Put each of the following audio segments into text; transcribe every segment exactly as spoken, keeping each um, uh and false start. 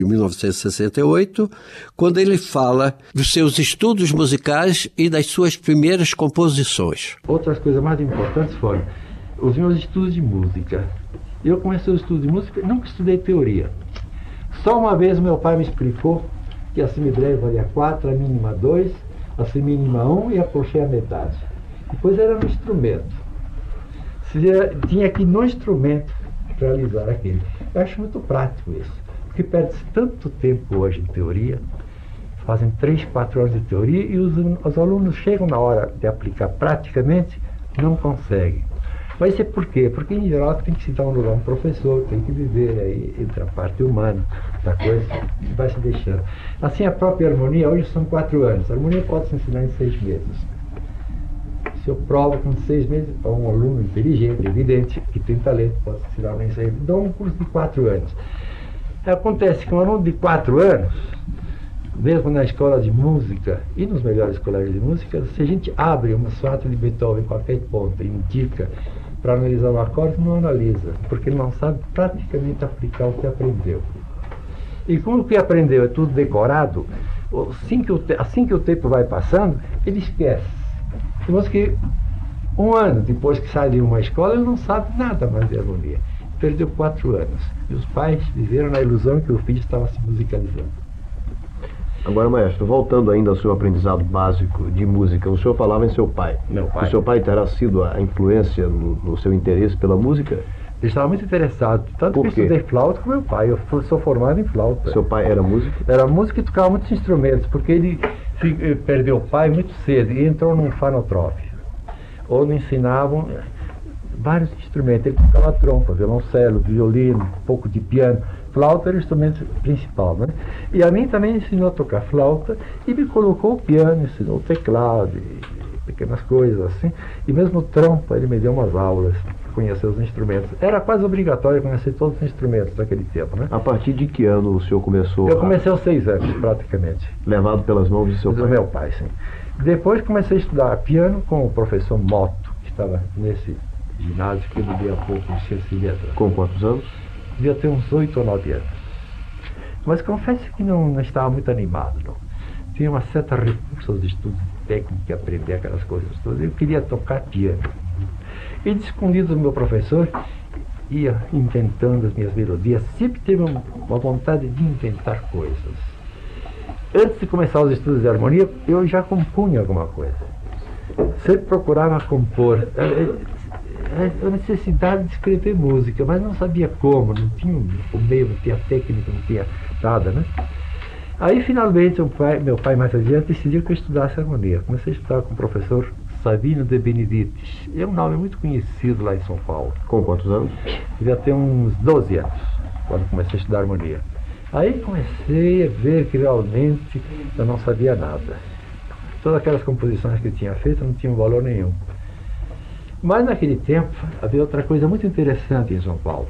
em mil novecentos e sessenta e oito, quando ele fala dos seus estudos musicais e das suas primeiras composições. Outras coisas mais importantes foram os meus estudos de música. Eu comecei o estudo de música, nunca estudei teoria. Só uma vez meu pai me explicou que a semibreve valia quatro, a mínima dois, a semínima um e a colcheia metade. Depois era no instrumento. Tinha que ir no instrumento realizar aquele. Eu acho muito prático isso, porque perde-se tanto tempo hoje em teoria, fazem três, quatro horas de teoria e os, os alunos chegam na hora de aplicar praticamente, não conseguem. Mas isso é por quê? Porque em geral tem que se dar um lugar a um professor, tem que viver aí entre a parte humana da coisa e vai se deixando. Assim, a própria harmonia, hoje são quatro anos, a harmonia pode se ensinar em seis meses. Se eu provo com seis meses, para um aluno inteligente, evidente, que tem talento, pode se ensinar em seis meses, dou um curso de quatro anos. Acontece que um aluno de quatro anos, mesmo na escola de música e nos melhores colégios de música, se a gente abre uma sonata de Beethoven em qualquer ponta e indica para analisar o acorde, não analisa, porque ele não sabe praticamente aplicar o que aprendeu. E como o que aprendeu é tudo decorado, assim que o, te assim que o tempo vai passando, ele esquece. Temos que, um ano depois que sai de uma escola, ele não sabe nada mais de harmonia. Perdeu quatro anos. E os pais viveram na ilusão que o filho estava se musicalizando. Agora, maestro, voltando ainda ao seu aprendizado básico de música, o senhor falava em seu pai. Meu pai. O seu pai terá sido a influência no, no seu interesse pela música? Ele estava muito interessado, tanto Por que quê? eu estudei flauta com meu pai. Eu sou formado em flauta. Seu pai era músico? Era músico e tocava muitos instrumentos, porque ele perdeu o pai muito cedo e entrou num fanotrofe, onde ensinavam vários instrumentos. Ele tocava trompa, violoncelo, violino, um pouco de piano. Flauta era o instrumento principal, né? E a mim também ensinou a tocar flauta e me colocou o piano, ensinou o teclado, e pequenas coisas assim. E mesmo trompa, ele me deu umas aulas para conhecer os instrumentos. Era quase obrigatório conhecer todos os instrumentos daquele tempo, né? A partir de que ano o senhor começou? Eu comecei aos seis anos, praticamente. Levado pelas mãos de seu Do pai? meu pai, sim. Depois comecei a estudar piano com o professor Motto, que estava nesse ginásio que eu li há pouco, de Ciência e Letras. Com quantos anos? Devia ter uns oito ou nove anos. Mas confesso que não, não estava muito animado, não. Tinha uma certa repulsa aos estudos de técnica, aprender aquelas coisas todas. Eu queria tocar piano. E de escondido do meu professor, ia inventando as minhas melodias. Sempre teve uma vontade de inventar coisas. Antes de começar os estudos de harmonia, eu já compunha alguma coisa. Sempre procurava compor. A necessidade de escrever música, mas não sabia como, não tinha o meio, não tinha técnica, não tinha nada, né? Aí finalmente o pai, meu pai mais adiante decidiu que eu estudasse harmonia. Comecei a estudar com o professor Sabino de Benedictis. É um nome muito conhecido lá em São Paulo. Com quantos anos? Devia ter uns doze anos, quando comecei a estudar harmonia. Aí comecei a ver que realmente eu não sabia nada. Todas aquelas composições que eu tinha feito não tinham valor nenhum. Mas naquele tempo havia outra coisa muito interessante em São Paulo.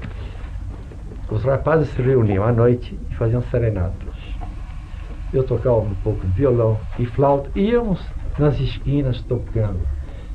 Os rapazes se reuniam à noite e faziam serenatas. Eu tocava um pouco de violão e flauta, e íamos nas esquinas tocando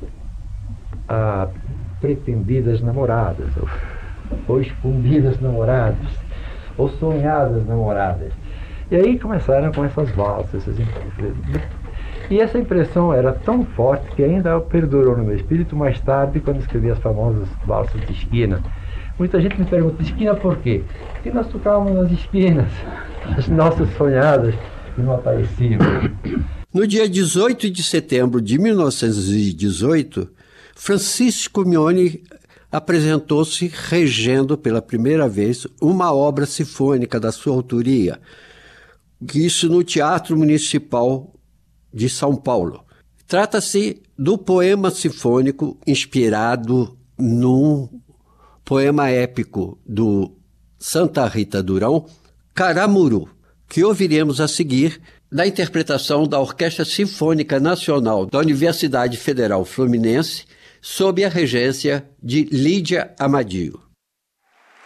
a pretendidas namoradas, ou, ou escondidas namoradas, ou sonhadas namoradas. E aí começaram com essas valsas, essas E essa impressão era tão forte que ainda perdurou no meu espírito mais tarde, quando escrevi as famosas valsas de esquina. Muita gente me pergunta, de esquina por quê? Porque nós tocávamos nas esquinas, as nossas sonhadas, e não apareciam. No dia dezoito de setembro de mil novecentos e dezoito, Francisco Mione apresentou-se regendo pela primeira vez uma obra sinfônica da sua autoria, isso no Teatro Municipal de São Paulo. Trata-se do poema sinfônico inspirado num poema épico do Santa Rita Durão, Caramuru, que ouviremos a seguir na interpretação da Orquestra Sinfônica Nacional da Universidade Federal Fluminense, sob a regência de Lídia Amadio.